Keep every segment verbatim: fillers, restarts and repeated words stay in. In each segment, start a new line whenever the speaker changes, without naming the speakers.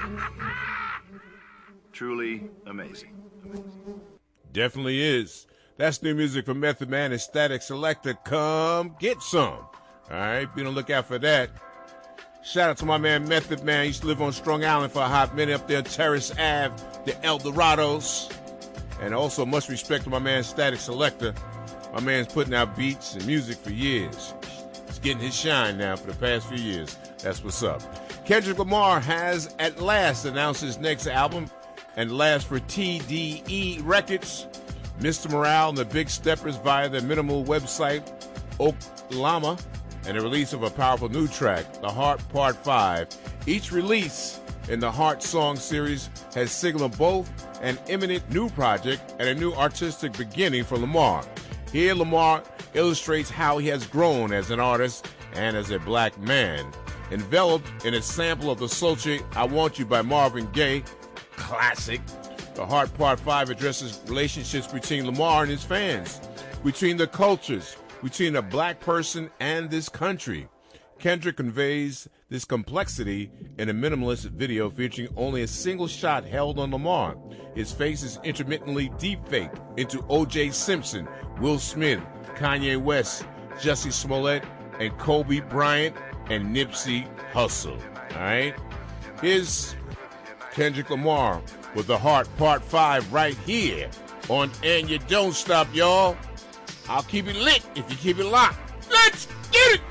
Truly amazing. amazing.
Definitely is. That's new music from Method Man and Static Selector. Come get some. All right, be on the lookout for that. Shout out to my man Method Man. He used to live on Strong Island for a hot minute up there, Terrace Ave, the El Dorados. And also much respect to my man Static Selector. My man's putting out beats and music for years. He's getting his shine now for the past few years. That's what's up. Kendrick Lamar has at last announced his next album, and last for T D E Records. Mister Morale and the Big Steppers via their minimal website, Oklama, and the release of a powerful new track, The Heart Part five. Each release in the Heart Song series has signaled both an imminent new project and a new artistic beginning for Lamar. Here, Lamar illustrates how he has grown as an artist and as a black man. Enveloped in a sample of the sultry I Want You by Marvin Gaye, classic, The Heart Part five addresses relationships between Lamar and his fans, between the cultures, between a black person and this country. Kendrick conveys this complexity in a minimalist video featuring only a single shot held on Lamar. His face is intermittently deep-faked into O J Simpson, Will Smith, Kanye West, Jussie Smollett, and Kobe Bryant, and Nipsey Hussle. All right? Here's Kendrick Lamar with The Heart Part five right here on And You Don't Stop, y'all. I'll keep it lit if you keep it locked. Let's get it!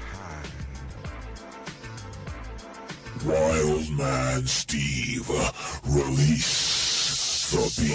Wild Man Steve, release the beat.